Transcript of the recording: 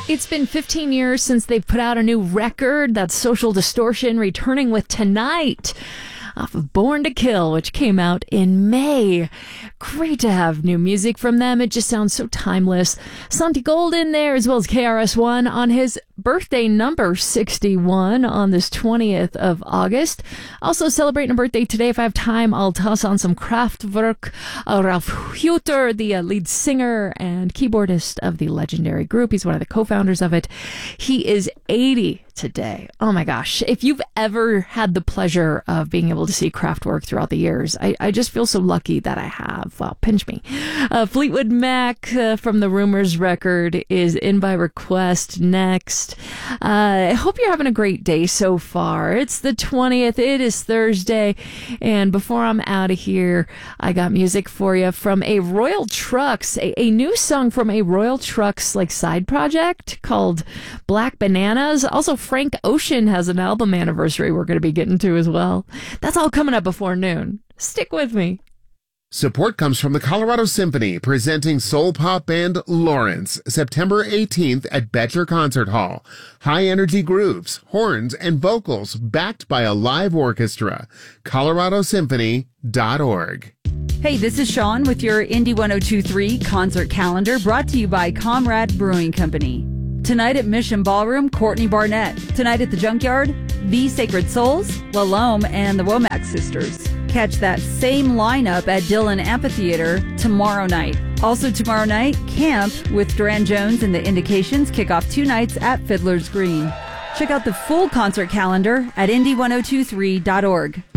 It's been 15 years since they've put out a new record. That's Social Distortion, returning with Tonight off of Born to Kill, which came out in May. Great to have new music from them. It just sounds so timeless. Santi Gold in there, as well as KRS-One on his birthday number 61 on this 20th of August. Also celebrating a birthday today. If I have time, I'll toss on some Kraftwerk. Ralf Hutter, the lead singer and keyboardist of the legendary group. He's one of the co-founders of it. He is 80 today. Oh my gosh. If you've ever had the pleasure of being able to see Kraftwerk throughout the years, I just feel so lucky that I have. Well, pinch me. Fleetwood Mac from the Rumors record is in by request next. I hope you're having a great day so far. It's the 20th. It is Thursday. And before I'm out of here, I got music for you from a Royal Trucks, a new song from a Royal Trucks like side project called Black Bananas. Also, Frank Ocean has an album anniversary we're going to be getting to as well. That's all coming up before noon. Stick with me. Support comes from the Colorado Symphony, presenting soul pop band Lawrence, September 18th at Betcher Concert Hall. High-energy grooves, horns, and vocals backed by a live orchestra. coloradosymphony.org. Hey, this is Sean with your Indie 102.3 concert calendar, brought to you by Comrade Brewing Company. Tonight at Mission Ballroom, Courtney Barnett. Tonight at the Junkyard, The Sacred Souls, Lalome, and the Womack Sisters. Catch that same lineup at Dillon Amphitheater tomorrow night. Also tomorrow night, Camp with Duran Jones and the Indications kick off 2 nights at Fiddler's Green. Check out the full concert calendar at indie1023.org.